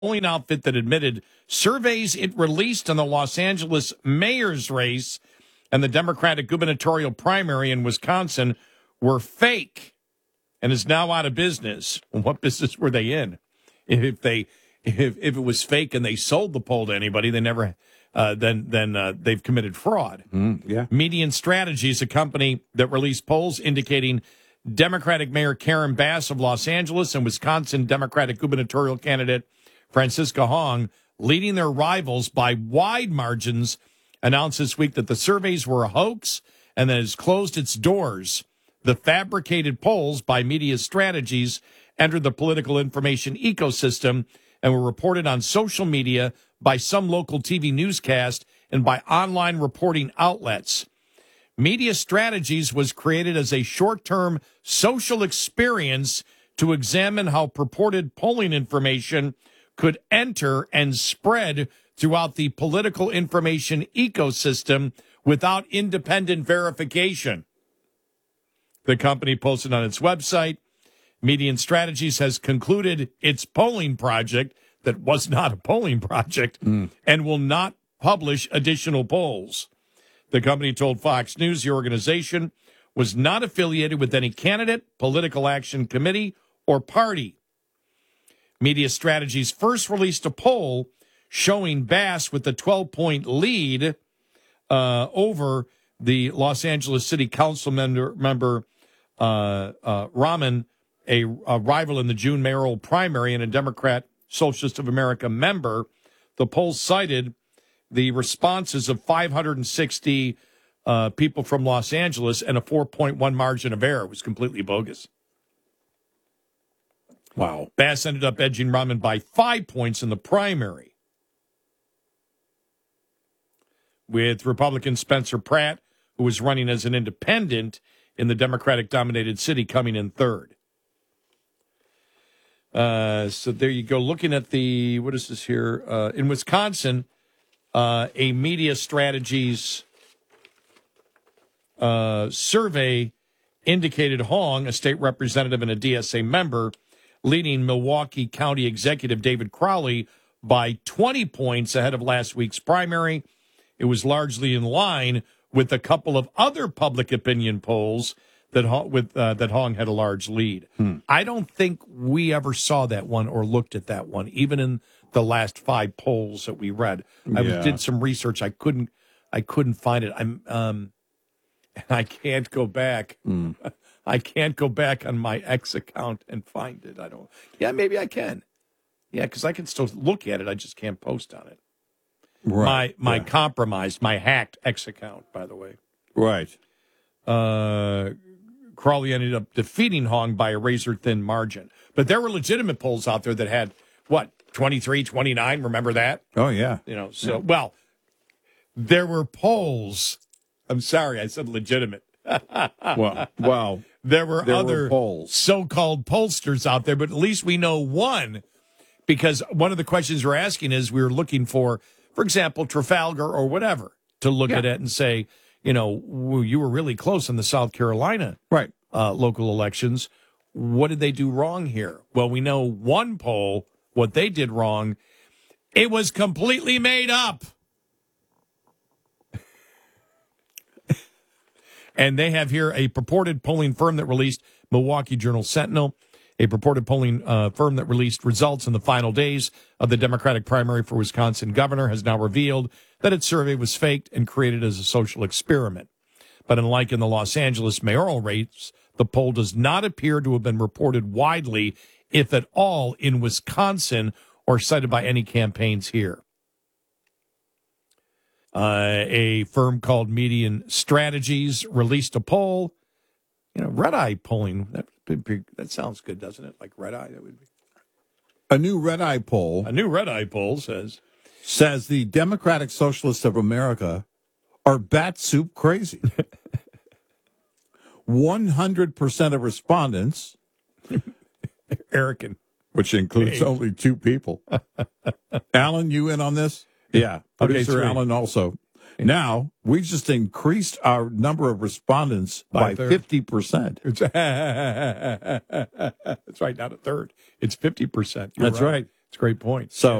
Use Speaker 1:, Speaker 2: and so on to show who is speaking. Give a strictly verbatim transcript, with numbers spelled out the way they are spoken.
Speaker 1: polling outfit that admitted surveys it released on the Los Angeles mayor's race and the Democratic gubernatorial primary in Wisconsin were fake and is now out of business. What business were they in? If they, if, if it was fake and they sold the poll to anybody, they never, uh, then then uh, they've committed fraud.
Speaker 2: Mm, yeah.
Speaker 1: Median Strategies, a company that released polls indicating Democratic Mayor Karen Bass of Los Angeles and Wisconsin Democratic gubernatorial candidate Francisca Hong leading their rivals by wide margins, announced this week that the surveys were a hoax and that has closed its doors. The fabricated polls by Media Strategies entered the political information ecosystem and were reported on social media by some local T V newscast and by online reporting outlets. Media Strategies was created as a short-term social experience to examine how purported polling information could enter and spread throughout the political information ecosystem without independent verification. The company posted on its website, Median Strategies has concluded its polling project that was not a polling project mm. and will not publish additional polls. The company told Fox News the organization was not affiliated with any candidate, political action committee, or party. Media Strategies first released a poll showing Bass with a twelve-point lead uh, over the Los Angeles City Council member, member uh, uh, Rahman, a, a rival in the June mayoral primary and a Democrat Socialist of America member. The poll cited the responses of five hundred sixty uh, people from Los Angeles and a four point one margin of error. It was completely bogus.
Speaker 2: Wow.
Speaker 1: Bass ended up edging Rahman by five points in the primary, with Republican Spencer Pratt, who was running as an independent in the Democratic-dominated city, coming in third. Uh, so there you go. Looking at the, what is this here? Uh, in Wisconsin, uh, a Media Strategies uh, survey indicated Hong, a state representative and a D S A member, leading Milwaukee County Executive David Crowley by twenty points ahead of last week's primary. It was largely in line with a couple of other public opinion polls that with uh, that Hong had a large lead. Hmm. I don't think we ever saw that one or looked at that one, even in the last five polls that we read. I
Speaker 2: yeah.
Speaker 1: did some research. I couldn't. I couldn't find it. I'm. Um, and I can't go back.
Speaker 2: Hmm.
Speaker 1: I can't go back on my X account and find it. I don't. Yeah, maybe I can. Yeah, because I can still look at it. I just can't post on it.
Speaker 2: Right.
Speaker 1: My my
Speaker 2: yeah.
Speaker 1: compromised, my hacked X account, by the way.
Speaker 2: Right.
Speaker 1: Uh, Crawley ended up defeating Hong by a razor-thin margin. But there were legitimate polls out there that had, what, twenty-three, twenty-nine? Remember that?
Speaker 2: Oh, yeah.
Speaker 1: You know, so,
Speaker 2: yeah.
Speaker 1: well, there were polls. I'm sorry, I said legitimate.
Speaker 2: well, well,
Speaker 1: there were
Speaker 2: there
Speaker 1: other
Speaker 2: were polls.
Speaker 1: So-called pollsters out there, but at least we know one, because one of the questions we're asking is we were looking for, for example, Trafalgar or whatever, to look
Speaker 2: yeah.
Speaker 1: at it and say, you know, you were really close in the South Carolina
Speaker 2: right.
Speaker 1: uh, local elections. What did they do wrong here? Well, we know one poll, what they did wrong, it was completely made up. And they have here a purported polling firm that released Milwaukee Journal Sentinel, a purported polling uh, firm that released results in the final days of the Democratic primary for Wisconsin governor, has now revealed that its survey was faked and created as a social experiment. But unlike in the Los Angeles mayoral race, the poll does not appear to have been reported widely, if at all, in Wisconsin or cited by any campaigns here. Uh, a firm called Median Strategies released a poll. You know, red eye polling. That that sounds good, doesn't it? Like red eye. That would be
Speaker 2: a new red eye poll.
Speaker 1: A new red eye poll says
Speaker 2: says the Democratic Socialists of America are bat soup crazy. One hundred percent of respondents,
Speaker 1: Eric, and
Speaker 2: which includes hey. only two people. Alan, you in on this? Yeah, producer
Speaker 1: okay,
Speaker 2: Alan also. Now, we just increased our number of respondents by, by fifty percent.
Speaker 1: That's right, not a third. It's fifty percent.
Speaker 2: You're That's right. right.
Speaker 1: It's a great point.
Speaker 2: So